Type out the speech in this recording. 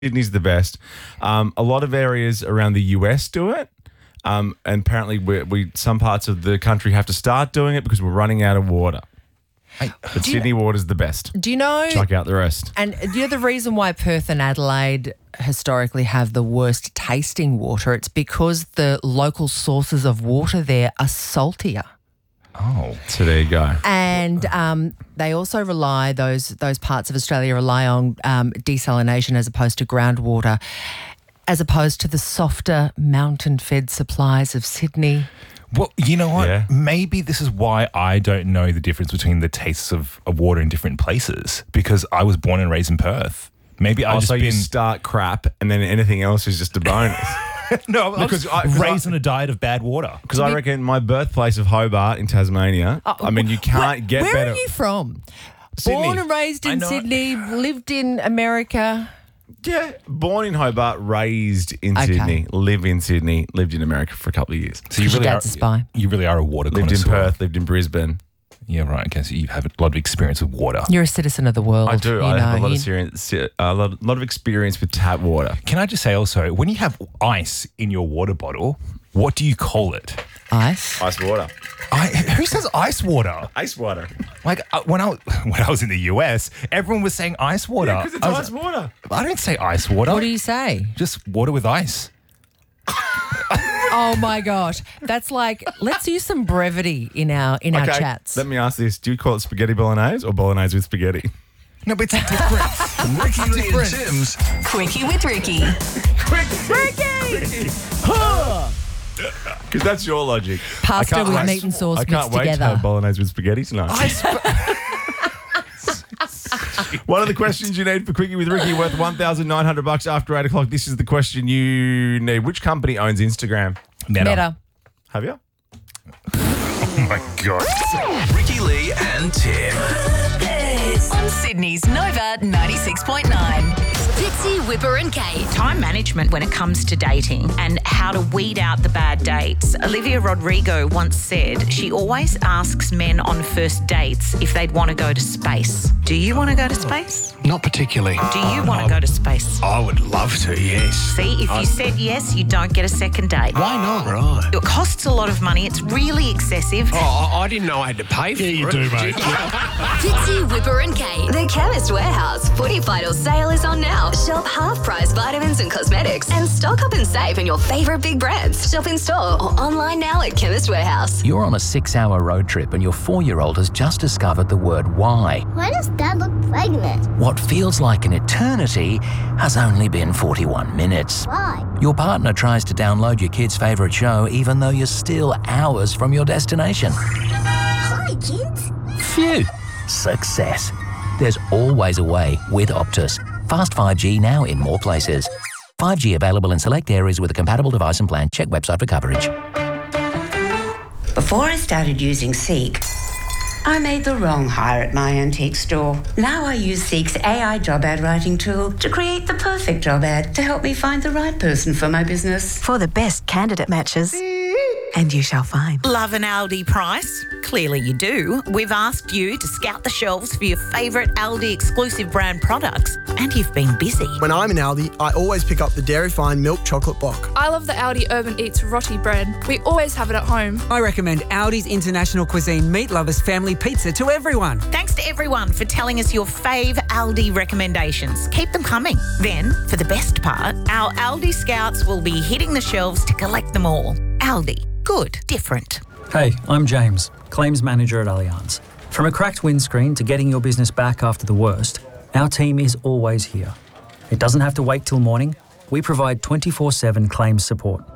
Sydney's the best. A lot of areas around the US do it. And apparently we some parts of the country have to start doing it because we're running out of water. But Sydney water's the best. Do you know? Chuck out the rest. And do you know the reason why Perth and Adelaide historically have the worst tasting water? It's because the local sources of water there are saltier. Oh, so there you go. And they also those parts of Australia rely on desalination as opposed to groundwater, as opposed to the softer mountain-fed supplies of Sydney. Well, you know what? Yeah. Maybe this is why I don't know the difference between the tastes of water in different places, because I was born and raised in Perth. Maybe I've just you start crap and then anything else is just a bonus. No, because I was raised on a diet of bad water. Because I reckon my birthplace of Hobart in Tasmania, you can't get where better. Where are you from? Sydney. Born and raised in Sydney, lived in America. Yeah, born in Hobart, raised in Sydney, live in Sydney, lived in America for a couple of years. So you really are a spy. You really are a water Lived connoisseur. in Perth, lived in Brisbane. Yeah, right. Okay, so you have a lot of experience with water. You're a citizen of the world. I do. I have a lot of experience with tap water. Can I just say also, when you have ice in your water bottle, what do you call it? Ice. Ice water. Who says ice water? Ice water. Like when I was in the US, everyone was saying ice water. Because it's ice water. I don't say ice water. What do you say? Just water with ice. Oh my gosh, that's like, let's use some brevity in our chats. Let me ask this: do you call it spaghetti bolognese or bolognese with spaghetti? No, but it's different. Ricky Lee and Tim's Quickie with Ricky. Because that's your logic. Pasta with meat and sauce I mixed can't wait together. to have bolognese with spaghetti tonight. One of the questions you need for Quickie with Ricky worth $1,900 after 8 o'clock. This is the question you need. Which company owns Instagram? Meta. Have you? Oh my God. Ricky Lee and Tim. On Sydney's Nova 96.9. Fitzy, Whipper and Kate. Time management when it comes to dating and how to weed out the bad dates. Olivia Rodrigo once said she always asks men on first dates if they'd want to go to space. Do you want to go to space? Not particularly. Do you want to go to space? I would love to, yes. See, if you said yes, you don't get a second date. Why not? Right. It costs a lot of money. It's really excessive. Oh, I didn't know I had to pay for it. you do, mate. Fitzy, Whipper and Kate. The Chemist Warehouse Footy Final sale is on now. Shop half-price vitamins and cosmetics and stock up and save on your favourite big brands. Shop in store or online now at Chemist Warehouse. You're on a 6-hour road trip and your 4-year-old has just discovered the word why. Why does Dad look pregnant? What feels like an eternity has only been 41 minutes. Why? Your partner tries to download your kid's favourite show even though you're still hours from your destination. Hi, kids. Phew! Success. There's always a way with Optus. Fast 5G now in more places. 5G available in select areas with a compatible device and plan. Check website for coverage. Before I started using Seek, I made the wrong hire at my antique store. Now I use Seek's AI job ad writing tool to create the perfect job ad to help me find the right person for my business. For the best candidate matches. And you shall find. Love an Aldi price? Clearly you do. We've asked you to scout the shelves for your favourite Aldi exclusive brand products, and you've been busy. When I'm in Aldi, I always pick up the Dairy Fine milk chocolate block. I love the Aldi Urban Eats roti bread. We always have it at home. I recommend Aldi's International Cuisine Meat Lovers Family Pizza to everyone. Thanks to everyone for telling us your fave Aldi recommendations. Keep them coming. Then, for the best part, our Aldi scouts will be hitting the shelves to collect them all. Aldi. Good. Different. Hey, I'm James, Claims Manager at Allianz. From a cracked windscreen to getting your business back after the worst, our team is always here. It doesn't have to wait till morning. We provide 24/7 claims support.